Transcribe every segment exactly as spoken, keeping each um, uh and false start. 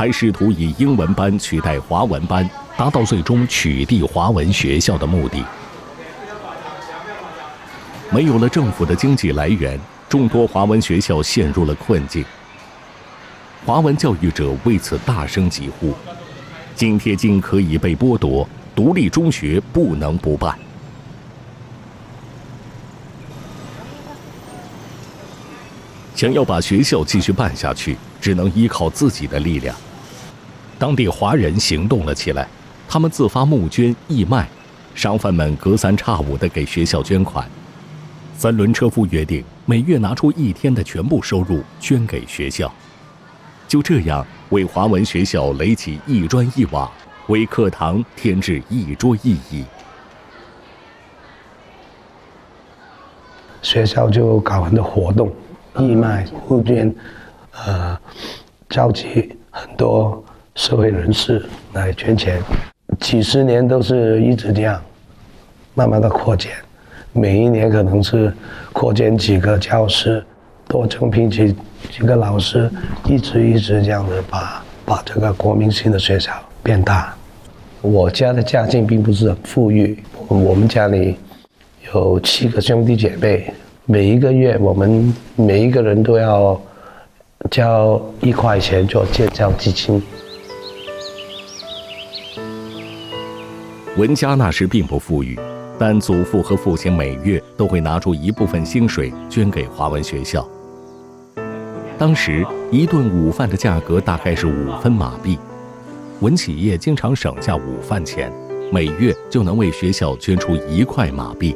还试图以英文班取代华文班，达到最终取缔华文学校的目的。没有了政府的经济来源，众多华文学校陷入了困境。华文教育者为此大声疾呼：津贴金可以被剥夺，独立中学不能不办。想要把学校继续办下去，只能依靠自己的力量。当地华人行动了起来，他们自发募捐义卖，商贩们隔三差五地给学校捐款。三轮车夫约定每月拿出一天的全部收入捐给学校。就这样，为华文学校垒起一砖一瓦，为课堂添置一桌一椅。 学校就搞很多活动，义卖、募捐，呃，召集很多社会人士来捐钱。几十年都是一直这样，慢慢的扩建。每一年可能是扩建几个教室，多增聘几几个老师，一直一直这样的把把这个国民性的学校变大。我家的家境并不是很富裕，我们家里有七个兄弟姐妹，每一个月我们每一个人都要交一块钱做建教基金。 文家那时并不富裕，但祖父和父亲每月都会拿出一部分薪水捐给华文学校。当时一顿午饭的价格大概是五分马币，文企业经常省下午饭钱，每月就能为学校捐出一块马币。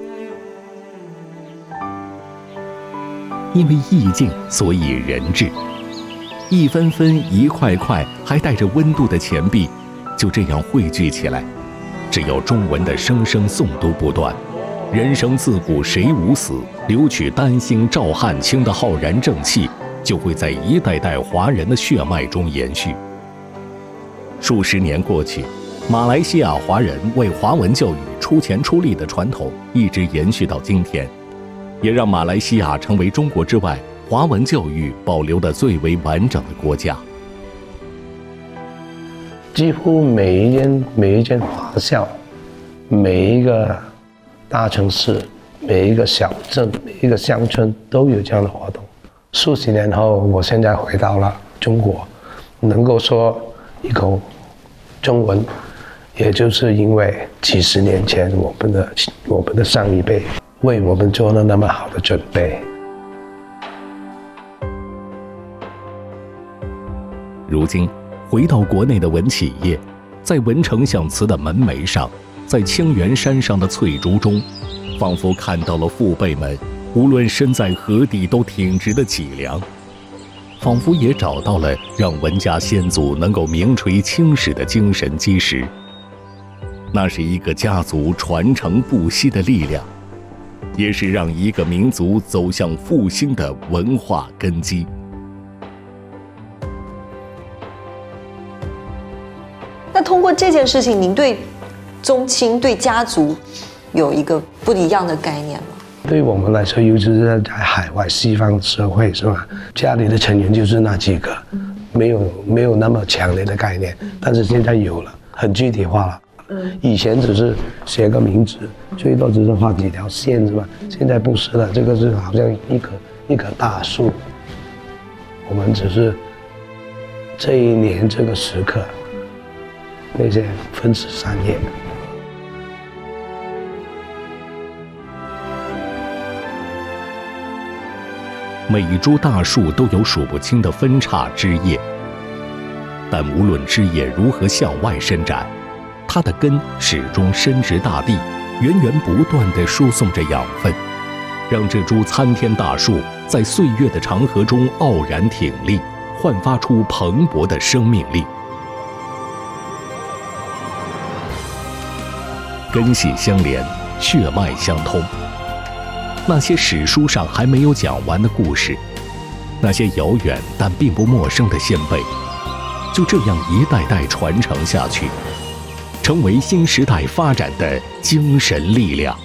因为意境，所以人质。一分分一块块还带着温度的钱币，就这样汇聚起来。只要中文的声声诵读不断，人生自古谁无死，留取丹心照汗青的浩然正气，就会在一代代华人的血脉中延续。数十年过去，马来西亚华人为华文教育出钱出力的传统一直延续到今天，也让马来西亚成为中国之外华文教育保留的最为完整的国家。 几乎每一间每一间华校，每一个大城市，每一个小镇，每一个乡村都有这样的活动。数十年后，我现在回到了中国，能够说一口中文，也就是因为几十年前我们的我们的上一辈为我们做了那么好的准备。 如今回到国内的文企业，在文丞相祠的门楣上，在清源山上的翠竹中，仿佛看到了父辈们无论身在何地都挺直的脊梁，仿佛也找到了让文家先祖能够名垂青史的精神基石。那是一个家族传承不息的力量，也是让一个民族走向复兴的文化根基。 那通过这件事情，您对宗亲、对家族有一个不一样的概念吗？ 对我们来说，尤其是在海外西方社会，是吧？家里的成员就是那几个，没有没有那么强烈的概念，但是现在有了，很具体化了。以前只是写个名字，最多只是画几条线，是吧？现在不是了，这个是好像一棵一棵大树，我们只是这一年这个时刻。那些分枝散叶， 每一株大树都有数不清的分叉枝叶，但无论枝叶如何向外伸展，它的根始终深植大地，源源不断地输送着养分，让这株参天大树在岁月的长河中傲然挺立，焕发出蓬勃的生命力。根系相连，血脉相通。那些史书上还没有讲完的故事，那些遥远但并不陌生的先辈，就这样一代代传承下去，成为新时代发展的精神力量。